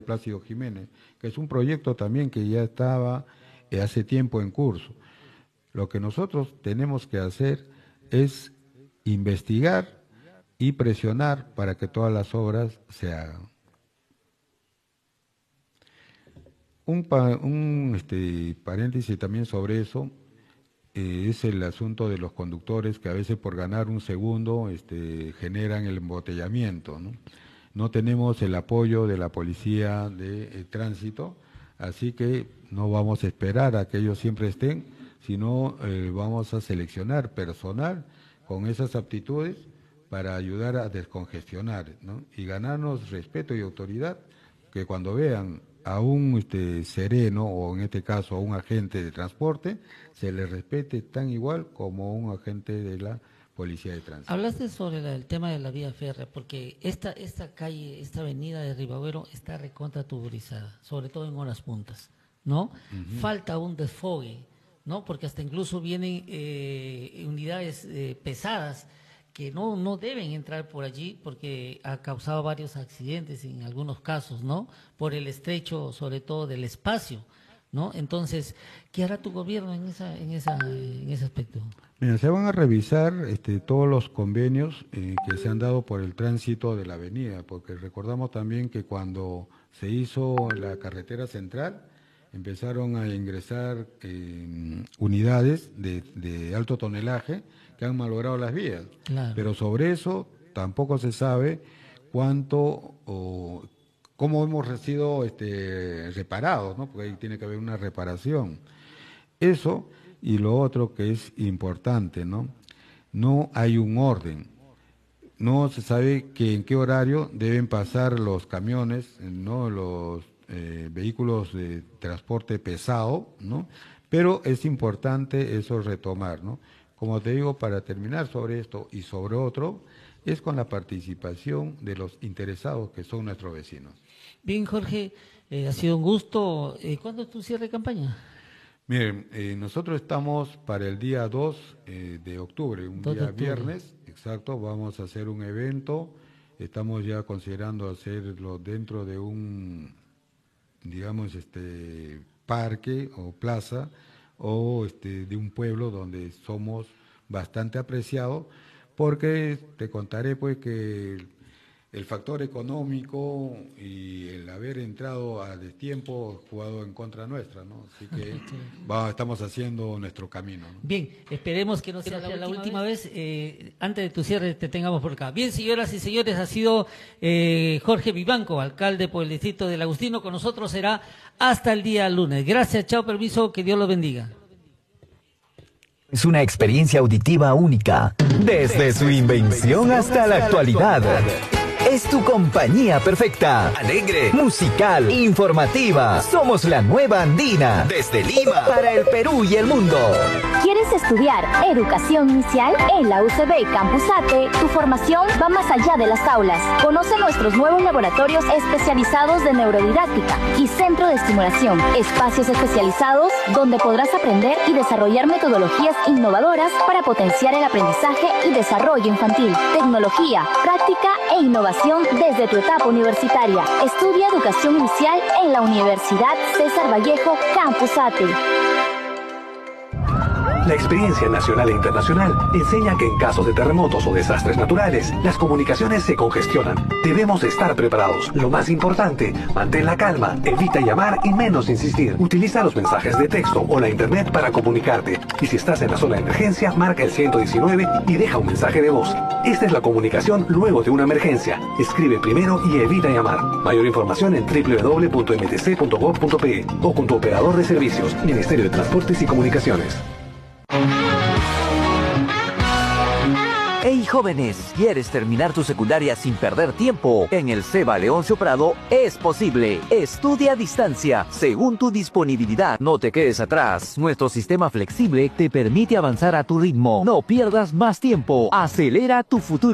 Plácido Jiménez, que es un proyecto también que ya estaba hace tiempo en curso. Lo que nosotros tenemos que hacer es investigar y presionar para que todas las obras se hagan. Paréntesis también sobre eso, es el asunto de los conductores que a veces por ganar un segundo generan el embotellamiento, ¿no? No tenemos el apoyo de la policía de tránsito, así que no vamos a esperar a que ellos siempre estén, sino vamos a seleccionar personal con esas aptitudes para ayudar a descongestionar, ¿no? Y ganarnos respeto y autoridad, que cuando vean a un sereno, o en este caso a un agente de transporte, se le respete tan igual como a un agente de la policía de tránsito. Hablaste sobre el tema de la vía férrea, porque esta calle, esta avenida de Ribagüero está recontra tuburizada, sobre todo en horas puntas, ¿no? Falta un desfogue, ¿no? Porque hasta incluso vienen unidades pesadas que no deben entrar por allí porque ha causado varios accidentes en algunos casos, ¿no? Por el estrecho, sobre todo, del espacio, ¿no? Entonces, ¿qué hará tu gobierno en ese aspecto? Mira, se van a revisar todos los convenios que se han dado por el tránsito de la avenida, porque recordamos también que cuando se hizo la carretera central, empezaron a ingresar unidades de alto tonelaje que han malogrado las vías. Claro. Pero sobre eso tampoco se sabe cuánto o cómo hemos sido reparados, ¿no? Porque ahí tiene que haber una reparación. Eso y lo otro que es importante, ¿no? No hay un orden. No se sabe en qué horario deben pasar los camiones, ¿no? Los vehículos de transporte pesado, ¿no? Pero es importante eso retomar, ¿no? Como te digo, para terminar sobre esto y sobre otro, es con la participación de los interesados que son nuestros vecinos. Bien, Jorge, ha sido un gusto. ¿Cuándo es tu cierre de campaña? Miren, nosotros estamos para el día 2 de octubre, un día viernes, exacto, vamos a hacer un evento, estamos ya considerando hacerlo dentro de un, digamos, parque o plaza, o de un pueblo donde somos bastante apreciados, porque te contaré pues que el factor económico y el haber entrado a destiempo jugado en contra nuestra, ¿no? Así que estamos haciendo nuestro camino, ¿no? Bien, esperemos que no sea la última vez. Antes de tu cierre te tengamos por acá. Bien, señoras y señores, ha sido Jorge Vivanco, alcalde por el distrito del Agustino. Con nosotros será hasta el día lunes. Gracias, chao, permiso, que Dios los bendiga. Es una experiencia auditiva única, desde su invención hasta la actualidad. Es tu compañía perfecta, alegre, musical, informativa. Somos la nueva Andina, desde Lima, para el Perú y el mundo. ¿Quieres estudiar educación inicial? En la UCB Campus ATE, tu formación va más allá de las aulas. Conoce nuestros nuevos laboratorios especializados de neurodidáctica y centro de estimulación. Espacios especializados donde podrás aprender y desarrollar metodologías innovadoras para potenciar el aprendizaje y desarrollo infantil. Tecnología, práctica e innovación desde tu etapa universitaria. Estudia educación inicial en la Universidad César Vallejo Campus ATE. La experiencia nacional e internacional enseña que en casos de terremotos o desastres naturales, las comunicaciones se congestionan. Debemos estar preparados. Lo más importante, mantén la calma, evita llamar y menos insistir. Utiliza los mensajes de texto o la internet para comunicarte. Y si estás en la zona de emergencia, marca el 119 y deja un mensaje de voz. Esta es la comunicación luego de una emergencia. Escribe primero y evita llamar. Mayor información en www.mtc.gov.pe o con tu operador de servicios, Ministerio de Transportes y Comunicaciones. Hey jóvenes, ¿quieres terminar tu secundaria sin perder tiempo? En el CEBA Leoncio Prado es posible. Estudia a distancia, según tu disponibilidad. No te quedes atrás. Nuestro sistema flexible te permite avanzar a tu ritmo. No pierdas más tiempo. Acelera tu futuro.